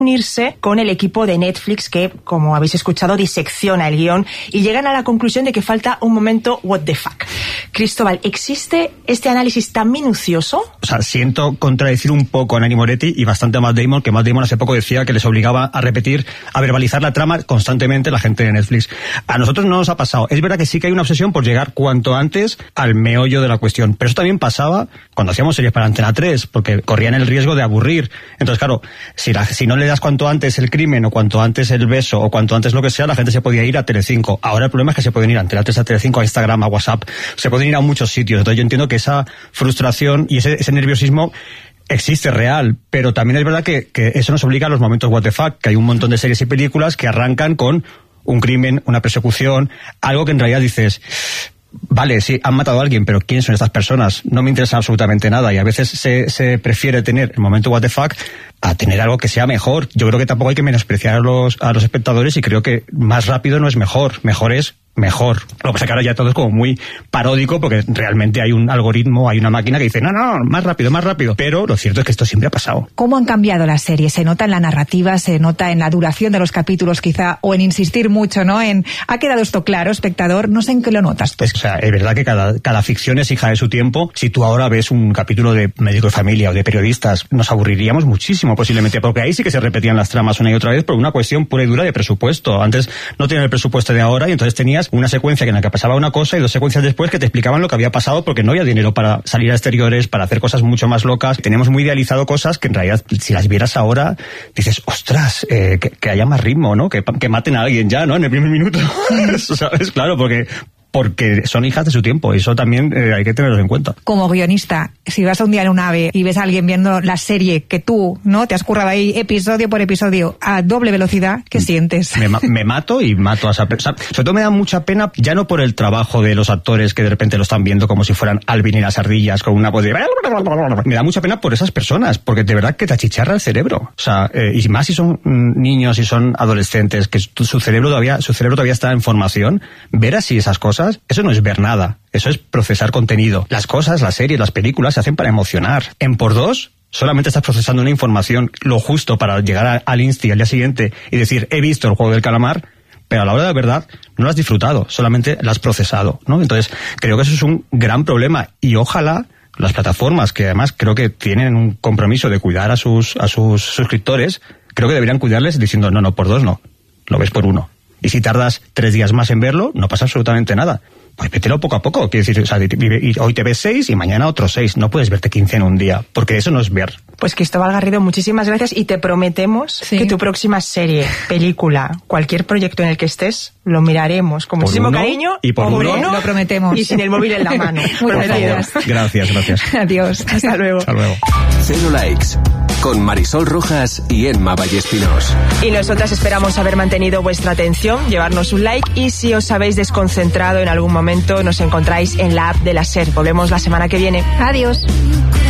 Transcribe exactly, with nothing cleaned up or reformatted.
unirse con el equipo de Netflix que, como habéis escuchado, disecciona el guión y llegan a la conclusión de que falta un momento what the fuck. Cristóbal, ¿existe este análisis tan minucioso? O sea, siento contradecir un poco a Nanny Moretti y bastante a Matt Damon, que Matt Damon hace poco decía que les obligaba a repetir, a verbalizar la trama constantemente la gente de Netflix. A nosotros no nos ha pasado. Es verdad que sí que hay una obsesión por llegar cuanto antes al meollo de la cuestión, pero eso también pasaba cuando hacíamos series para Antena tres, porque corrían el riesgo de aburrir. Entonces, claro, si, la, si no le das cuanto antes el crimen, o cuanto antes el beso, o cuanto antes lo que sea, la gente se podía ir a Telecinco. Ahora el problema es que se pueden ir a Antena tres, a Telecinco, a Instagram, a WhatsApp, se pueden ir a muchos sitios. Entonces yo entiendo que esa frustración y ese, ese nerviosismo existe real, pero también es verdad que, que eso nos obliga a los momentos what the fuck, que hay un montón de series y películas que arrancan con un crimen, una persecución, algo que en realidad dices... Vale, sí, han matado a alguien, pero ¿quiénes son estas personas? No me interesa absolutamente nada y a veces se, se prefiere tener el momento what the fuck a tener algo que sea mejor. Yo creo que tampoco hay que menospreciar a los, a los espectadores y creo que más rápido no es mejor, mejor es mejor. Lo que pasa es que ahora ya todo es como muy paródico porque realmente hay un algoritmo, hay una máquina que dice no, no, más rápido, más rápido. Pero lo cierto es que esto siempre ha pasado. ¿Cómo han cambiado las series? ¿Se nota en la narrativa, se nota en la duración de los capítulos quizá, o en insistir mucho, ¿no? En ¿ha quedado esto claro, espectador? No sé en qué lo notas tú. Es, o sea, es verdad que cada, cada ficción es hija de su tiempo. Si tú ahora ves un capítulo de Médico de Familia o de Periodistas, nos aburriríamos muchísimo posiblemente, porque ahí sí que se repetían las tramas una y otra vez por una cuestión pura y dura de presupuesto. Antes no tenían el presupuesto de ahora y entonces tenías una secuencia en la que pasaba una cosa y dos secuencias después que te explicaban lo que había pasado porque no había dinero para salir a exteriores, para hacer cosas mucho más locas. Teníamos muy idealizado cosas que en realidad si las vieras ahora dices, ostras, eh, que, que haya más ritmo, ¿no? Que, que maten a alguien ya, ¿no? En el primer minuto. ¿Sabes? Claro, porque... porque son hijas de su tiempo y eso también eh, hay que tenerlo en cuenta. Como guionista, si vas a un día en un AVE y ves a alguien viendo la serie que tú, ¿no? Te has currado ahí episodio por episodio a doble velocidad, ¿qué sientes? Me, me mato y mato a esa persona. Sobre todo me da mucha pena, ya no por el trabajo de los actores que de repente lo están viendo como si fueran Alvin y las ardillas con una voz de... Me da mucha pena por esas personas, porque de verdad que te achicharra el cerebro. O sea, eh, y más si son mm, niños y son adolescentes, que su, su cerebro todavía, su cerebro todavía está en formación, ver así esas cosas, eso no es ver nada, eso es procesar contenido. Las cosas, las series, las películas se hacen para emocionar. En por dos, solamente estás procesando una información lo justo para llegar a, al Insti al día siguiente y decir, he visto el juego del calamar, pero a la hora de la verdad no lo has disfrutado, solamente lo has procesado, ¿no? Entonces, creo que eso es un gran problema y ojalá las plataformas, que además creo que tienen un compromiso de cuidar a sus, a sus suscriptores, creo que deberían cuidarles diciendo, no, no, por dos no, lo ves por uno. Y si tardas tres días más en verlo, no pasa absolutamente nada. Pues vételo poco a poco. Quiero decir, o sea, hoy te ves seis y mañana otros seis. No puedes verte quince en un día, porque eso no es ver. Pues Cristóbal Garrido, muchísimas gracias y te prometemos sí. que tu próxima serie, película, cualquier proyecto en el que estés, lo miraremos con muchísimo uno, cariño. Y por uno, uno, lo prometemos. Y sin el móvil en la mano. Muchas gracias. Gracias, gracias. Adiós. Hasta luego. Hasta luego. Cero likes. Con Marisol Rojas y Emma Vallespinós. Y nosotras esperamos haber mantenido vuestra atención, llevarnos un like y si os habéis desconcentrado en algún momento nos encontráis en la app de la SER. Volvemos la semana que viene. Adiós.